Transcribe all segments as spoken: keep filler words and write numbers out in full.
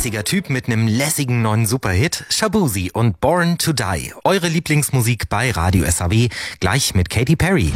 lässiger Typ mit einem lässigen neuen Superhit. Shaboozey und Born to Die. Eure Lieblingsmusik bei Radio S A W. Gleich mit Katy Perry.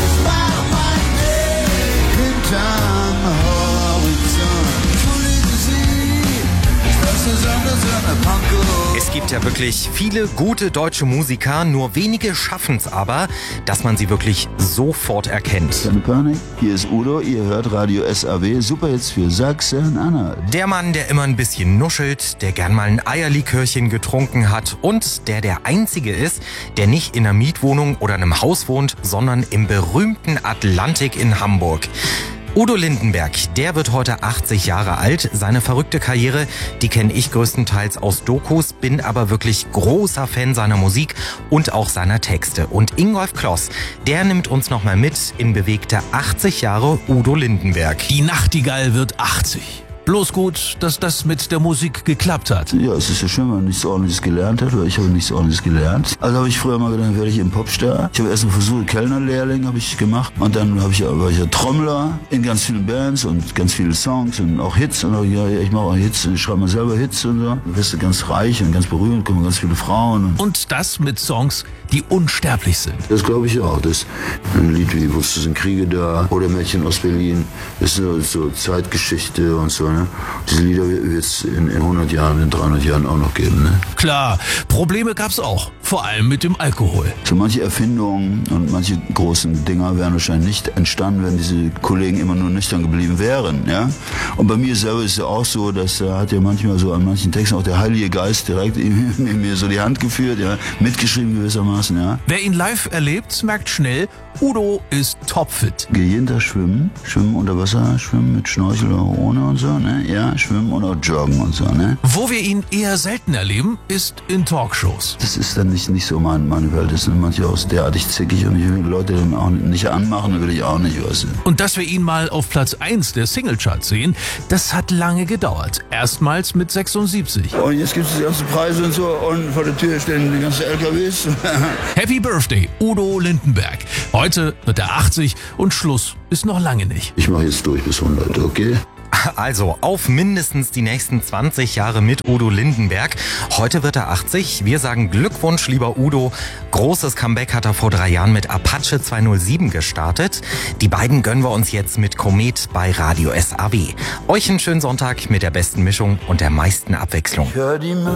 Es gibt ja wirklich viele gute deutsche Musiker, nur wenige schaffen es aber, dass man sie wirklich sofort erkennt. Keine Panik, hier ist Udo, ihr hört Radio S A W, Superhits für Sachsen-Anhalt. Der Mann, der immer ein bisschen nuschelt, der gern mal ein Eierlikörchen getrunken hat und der der Einzige ist, der nicht in einer Mietwohnung oder einem Haus wohnt, sondern im berühmten Atlantik in Hamburg. Udo Lindenberg, der wird heute achtzig Jahre alt. Seine verrückte Karriere, die kenne ich größtenteils aus Dokus, bin aber wirklich großer Fan seiner Musik und auch seiner Texte. Und Ingolf Kloss, der nimmt uns nochmal mit in bewegte achtzig Jahre Udo Lindenberg. Die Nachtigall wird achtzig. Bloß gut, dass das mit der Musik geklappt hat. Ja, es ist ja schön, wenn man nichts Ordentliches gelernt hat, weil ich habe nichts Ordentliches gelernt. Also habe ich früher mal gedacht, werde ich ein Popstar. Ich habe erst mal versucht, Kellnerlehrling habe ich gemacht. Und dann habe ich, war ich ja Trommler in ganz vielen Bands und ganz viele Songs und auch Hits. Und auch, ja, ich mache auch Hits, ich schreibe mal selber Hits und so. Du wirst ganz reich und ganz berühmt, kommen ganz viele Frauen. Und, und das mit Songs, die unsterblich sind. Das glaube ich auch. Das ein Lied wie Wusste sind Kriege da oder Mädchen aus Berlin. Das ist so, so Zeitgeschichte und so. Ne? Diese Lieder wird es in, in hundert Jahren, in dreihundert Jahren auch noch geben. Ne? Klar, Probleme gab's auch. Vor allem mit dem Alkohol. So manche Erfindungen und manche großen Dinger wären wahrscheinlich nicht entstanden, wenn diese Kollegen immer nur nüchtern geblieben wären. Ja? Und bei mir selber ist es ja auch so, dass da hat ja manchmal so an manchen Texten auch der Heilige Geist direkt in mir so die Hand geführt, ja? Mitgeschrieben gewissermaßen. Ja? Wer ihn live erlebt, merkt schnell, Udo ist topfit. Gehe jeden Tag schwimmen, schwimmen unter Wasser, schwimmen mit Schnorchel oder ohne und so, ne? Ja, schwimmen und auch joggen und so, ne? Wo wir ihn eher selten erleben, ist in Talkshows. Das ist dann nicht, nicht so mein, meine Welt. Das sind manche auch derartig zickig und ich will die Leute dann auch nicht anmachen, dann will ich auch nicht, weißt du. Und dass wir ihn mal auf Platz eins der Singlecharts sehen, das hat lange gedauert. Erstmals mit sechsundsiebzig. Und jetzt gibt es die ganzen Preise und so und vor der Tür stehen die ganzen L K Ws. Happy Birthday, Udo Lindenberg. Heute wird er achtzig und Schluss ist noch lange nicht. Ich mache jetzt durch bis hundert, okay? Also auf mindestens die nächsten zwanzig Jahre mit Udo Lindenberg. Heute wird er achtzig. Wir sagen Glückwunsch, lieber Udo. Großes Comeback hat er vor drei Jahren mit Apache zweihundertsieben gestartet. Die beiden gönnen wir uns jetzt mit Komet bei Radio S A W. Euch einen schönen Sonntag mit der besten Mischung und der meisten Abwechslung.